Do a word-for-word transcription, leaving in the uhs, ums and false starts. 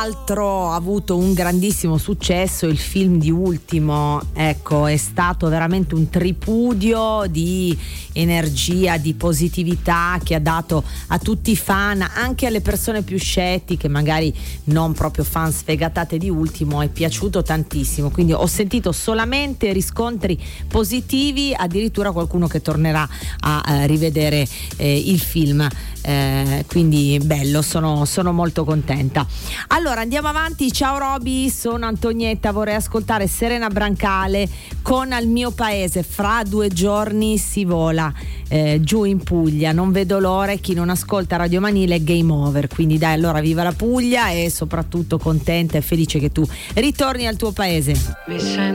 Altro ha avuto un grandissimo successo il film di Ultimo, ecco, è stato veramente un tripudio di energia, di positività che ha dato a tutti i fan, anche alle persone più scettiche, magari non proprio fan sfegatate di Ultimo, è piaciuto tantissimo, quindi ho sentito solamente riscontri positivi, addirittura qualcuno che tornerà a eh, rivedere eh, il film, eh, quindi bello, sono, sono molto contenta. Allora andiamo avanti, ciao Roby, sono Antonietta, vorrei ascoltare Serena Brancale con Al mio paese, fra due giorni si vola, eh, giù in Puglia, non vedo l'ora, chi non ascolta Radio Manile è game over, quindi dai, allora viva la Puglia e soprattutto contenta e felice che tu ritorni al tuo paese.